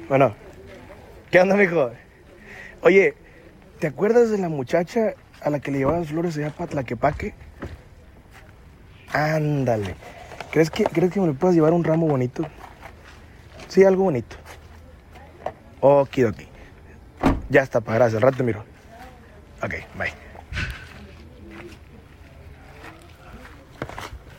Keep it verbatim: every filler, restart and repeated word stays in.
Bueno, ¿qué onda, mijo? Oye, ¿te acuerdas de la muchacha a la que le llevaba las flores allá para Tlaquepaque? Ándale. ¿Crees que, ¿Crees que me le puedas llevar un ramo bonito? Sí, algo bonito. Okidoki. Ya está, pa, gracias. Al rato te miro. Ok, bye.